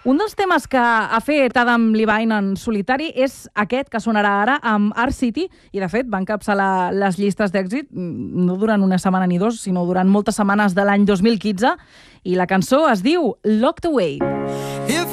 Un dels temes que ha fet Adam Levine en solitari és aquest que sonarà ara amb Art City i, de fet, va encapçalar les llistes d'èxit no durant una setmana ni dos, sinó durant moltes setmanes de l'any 2015 i la cançó es diu Locked Away.